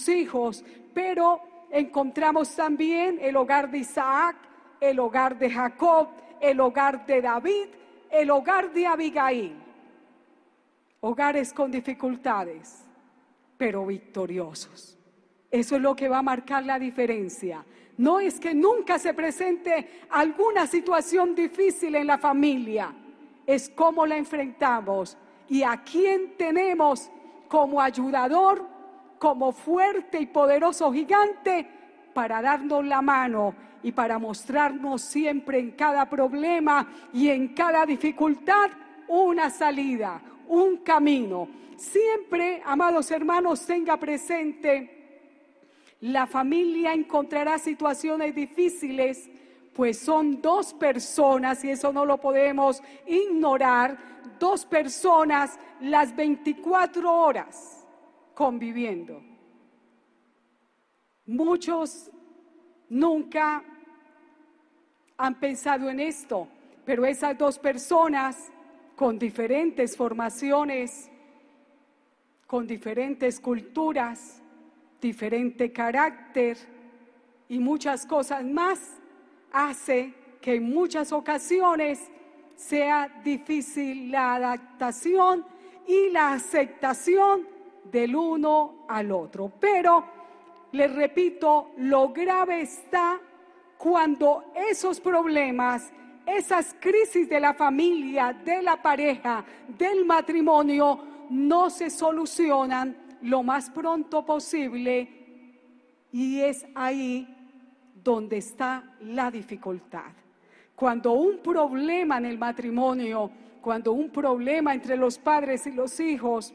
sus hijos, pero encontramos también el hogar de Isaac, el hogar de Jacob, el hogar de David, el hogar de Abigail. Hogares con dificultades, pero victoriosos. Eso es lo que va a marcar la diferencia. No es que nunca se presente alguna situación difícil en la familia, es cómo la enfrentamos y a quién tenemos como ayudador, como fuerte y poderoso gigante para darnos la mano y para mostrarnos siempre en cada problema y en cada dificultad una salida, un camino. Siempre, amados hermanos, tenga presente, la familia encontrará situaciones difíciles, pues son dos personas, y eso no lo podemos ignorar, dos personas las 24 horas conviviendo. Muchos nunca han pensado en esto, pero esas dos personas con diferentes formaciones, con diferentes culturas, diferente carácter y muchas cosas más, hace que en muchas ocasiones sea difícil la adaptación y la aceptación del uno al otro. Pero, les repito, lo grave está cuando esos problemas, esas crisis de la familia, de la pareja, del matrimonio, no se solucionan lo más pronto posible, y es ahí donde está la dificultad. Cuando un problema en el matrimonio, cuando un problema entre los padres y los hijos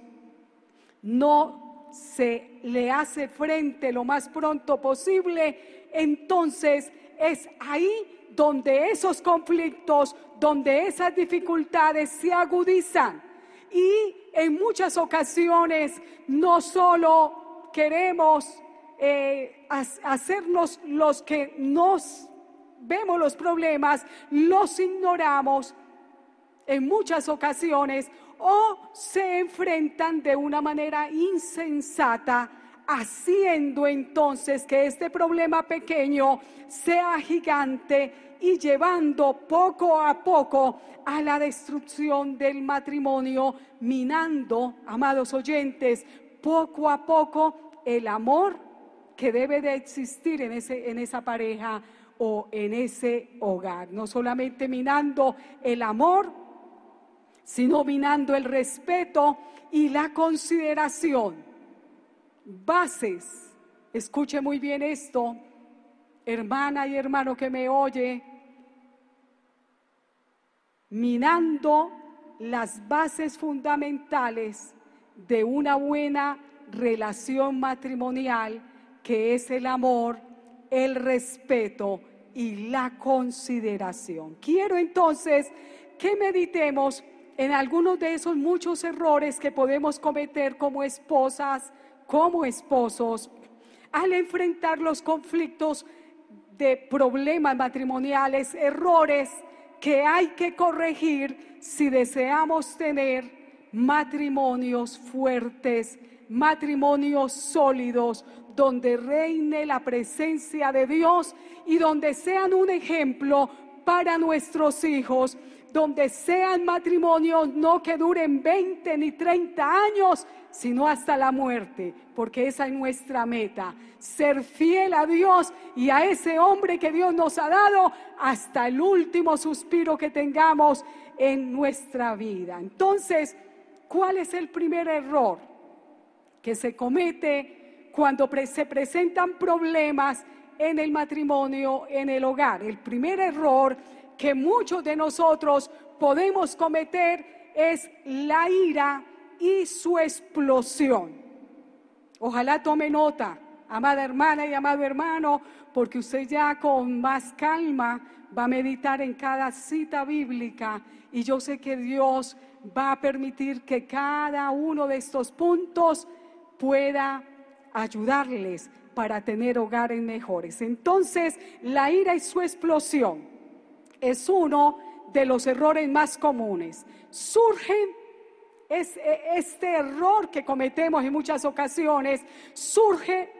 no se le hace frente lo más pronto posible, entonces es ahí donde esos conflictos, donde esas dificultades se agudizan. Y en muchas ocasiones no solo queremos hacernos los que nos vemos los problemas, los ignoramos en muchas ocasiones, o se enfrentan de una manera insensata, haciendo entonces que este problema pequeño sea gigante y llevando poco a poco a la destrucción del matrimonio, minando, amados oyentes, poco a poco el amor que debe de existir en esa pareja o en ese hogar. No solamente minando el amor, sino minando el respeto y la consideración. Bases, escuche muy bien esto, hermana y hermano que me oye, minando las bases fundamentales de una buena relación matrimonial, que es el amor, el respeto y la consideración. Quiero entonces que meditemos en algunos de esos muchos errores que podemos cometer como esposas, como esposos, al enfrentar los conflictos de problemas matrimoniales, errores que hay que corregir si deseamos tener matrimonios fuertes, matrimonios sólidos, donde reine la presencia de Dios y donde sean un ejemplo para nuestros hijos, donde sean matrimonios no que duren 20 ni 30 años, sino hasta la muerte, porque esa es nuestra meta, ser fiel a Dios y a ese hombre que Dios nos ha dado hasta el último suspiro que tengamos en nuestra vida. Entonces, ¿cuál es el primer error que se comete cuando se presentan problemas en el matrimonio, en el hogar? El primer error que muchos de nosotros podemos cometer es la ira y su explosión. Ojalá tome nota, amada hermana y amado hermano, porque usted ya con más calma va a meditar en cada cita bíblica, y yo sé que Dios va a permitir que cada uno de estos puntos pueda ayudarles para tener hogares mejores. Entonces, la ira y su explosión es uno de los errores más comunes. Este error que cometemos en muchas ocasiones surge